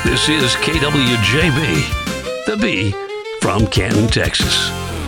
This is KWJB, the B from Canton, Texas.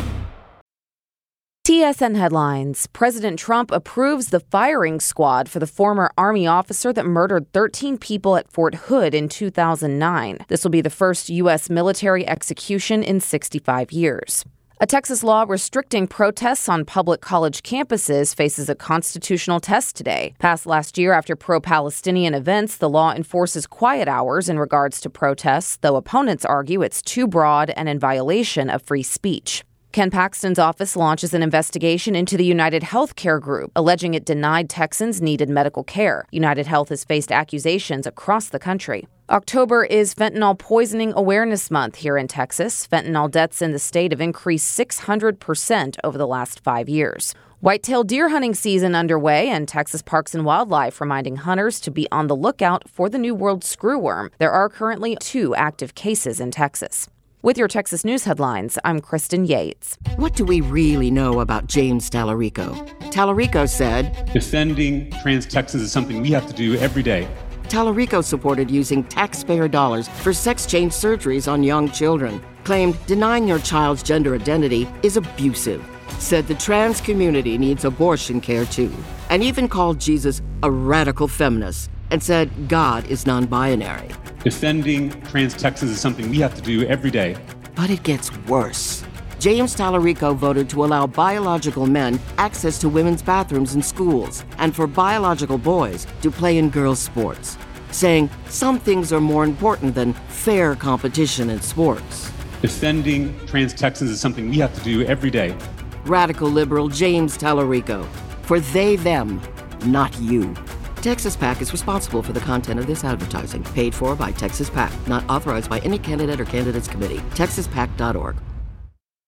TSN headlines. President Trump approves the firing squad for the former Army officer that murdered 13 people at Fort Hood in 2009. This will be the first U.S. military execution in 65 years. A Texas law restricting protests on public college campuses faces a constitutional test today. Passed last year after pro-Palestinian events, the law enforces quiet hours in regards to protests, though opponents argue it's too broad and in violation of free speech. Ken Paxton's office launches an investigation into the United Healthcare Group, alleging it denied Texans needed medical care. United Health has faced accusations across the country. October is Fentanyl Poisoning Awareness Month here in Texas. Fentanyl deaths in the state have increased 600% over the last 5 years. White-tailed deer hunting season underway, and Texas Parks and Wildlife reminding hunters to be on the lookout for the New World screwworm. There are currently 2 active cases in Texas. With your Texas News headlines, I'm Kristen Yates. What do we really know about James Tallarico? Tallarico said, "Defending trans Texans is something we have to do every day." Tallarico supported using taxpayer dollars for sex change surgeries on young children. Claimed denying your child's gender identity is abusive. Said the trans community needs abortion care too. And even called Jesus a radical feminist. And said God is non-binary. Defending trans Texans is something we have to do every day. But it gets worse. James Tallarico voted to allow biological men access to women's bathrooms in schools and for biological boys to play in girls' sports, saying some things are more important than fair competition in sports. Defending trans Texans is something we have to do every day. Radical liberal James Tallarico. For they, them, not you. Texas PAC is responsible for the content of this advertising, paid for by Texas PAC, not authorized by any candidate or candidates committee. TexasPAC.org.